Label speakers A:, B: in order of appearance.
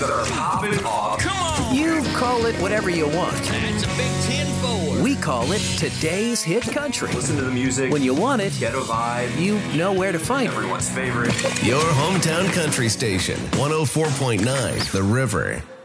A: that are popping off.
B: Come on!
C: You call it whatever you want.
B: That's a big 10-4.
C: We call it Today's Hit Country.
A: Listen to the music.
C: When you want it,
A: Get a vibe.
C: you know where to find it.
A: Everyone's favorite.
D: Your hometown country station, 104.9 The River.